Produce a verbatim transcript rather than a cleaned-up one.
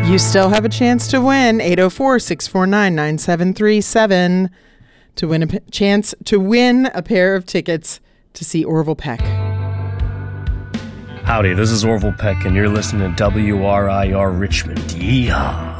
You still have a chance to win. eight oh four, six four nine, nine seven three seven to win a p- chance to win a pair of tickets to see Orville Peck. Howdy, this is Orville Peck, and you're listening to W R I R Richmond. Yeehaw.